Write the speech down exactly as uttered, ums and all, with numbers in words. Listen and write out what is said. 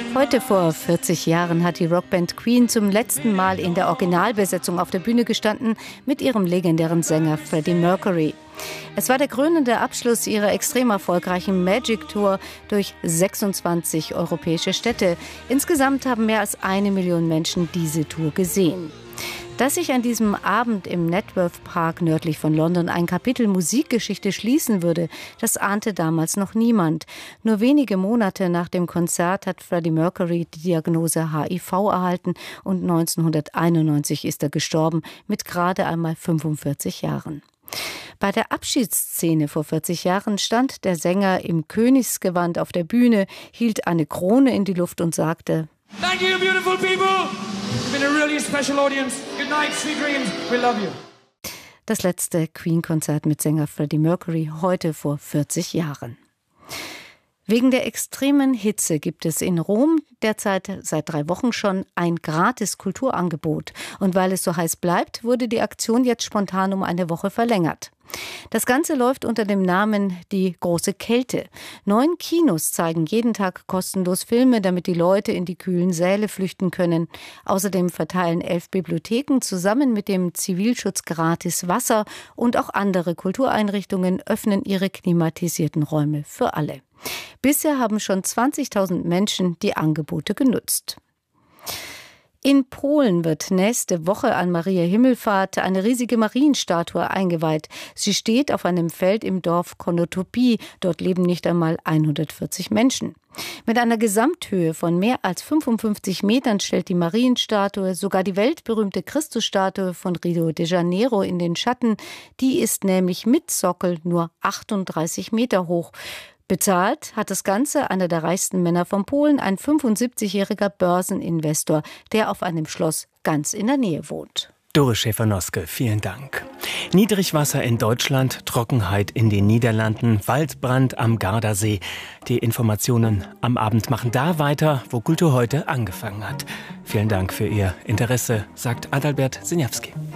Heute vor vierzig Jahren hat die Rockband Queen zum letzten Mal in der Originalbesetzung auf der Bühne gestanden mit ihrem legendären Sänger Freddie Mercury. Es war der krönende Abschluss ihrer extrem erfolgreichen Magic Tour durch sechsundzwanzig europäische Städte. Insgesamt haben mehr als eine Million Menschen diese Tour gesehen. Dass sich an diesem Abend im Networth Park nördlich von London ein Kapitel Musikgeschichte schließen würde, das ahnte damals noch niemand. Nur wenige Monate nach dem Konzert hat Freddie Mercury die Diagnose H I V erhalten und neunzehnhunderteinundneunzig ist er gestorben mit gerade einmal fünfundvierzig Jahren. Bei der Abschiedsszene vor vierzig Jahren stand der Sänger im Königsgewand auf der Bühne, hielt eine Krone in die Luft und sagte: Thank you, beautiful people. You've been a really special audience. Good night, sweet dreams. We love you. Das letzte Queen-Konzert mit Sänger Freddie Mercury heute vor vierzig Jahren. Wegen der extremen Hitze gibt es in Rom derzeit seit drei Wochen schon ein gratis Kulturangebot. Und weil es so heiß bleibt, wurde die Aktion jetzt spontan um eine Woche verlängert. Das Ganze läuft unter dem Namen Die große Kälte. Neun Kinos zeigen jeden Tag kostenlos Filme, damit die Leute in die kühlen Säle flüchten können. Außerdem verteilen elf Bibliotheken zusammen mit dem Zivilschutz gratis Wasser und auch andere Kultureinrichtungen öffnen ihre klimatisierten Räume für alle. Bisher haben schon zwanzigtausend Menschen die Angebote genutzt. In Polen wird nächste Woche an Maria Himmelfahrt eine riesige Marienstatue eingeweiht. Sie steht auf einem Feld im Dorf Konotopie. Dort leben nicht einmal hundertvierzig Menschen. Mit einer Gesamthöhe von mehr als fünfundfünfzig Metern stellt die Marienstatue sogar die weltberühmte Christusstatue von Rio de Janeiro in den Schatten. Die ist nämlich mit Sockel nur achtunddreißig Meter hoch. Bezahlt hat das Ganze einer der reichsten Männer von Polen, ein fünfundsiebzigjähriger Börseninvestor, der auf einem Schloss ganz in der Nähe wohnt. Dore Schäfer-Noske, vielen Dank. Niedrigwasser in Deutschland, Trockenheit in den Niederlanden, Waldbrand am Gardasee. Die Informationen am Abend machen da weiter, wo Kultur heute angefangen hat. Vielen Dank für Ihr Interesse, sagt Adalbert Sinjawski.